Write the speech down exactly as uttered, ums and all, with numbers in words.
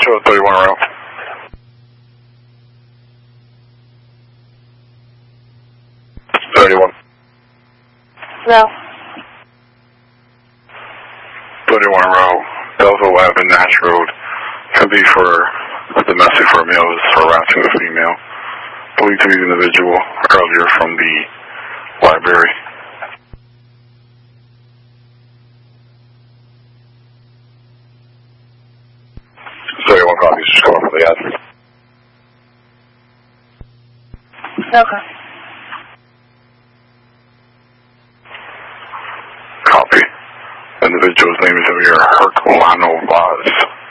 Metro thirty-one around. thirty-one. No. thirty-one row, Belleville Avenue, Nash Road. Could be for a domestic for a male, is harassing a female. Believed to be the individual earlier from the library. thirty-one copies, just come up with the address. Okay. Copy. The individual's name is Amir Herculano Vaz.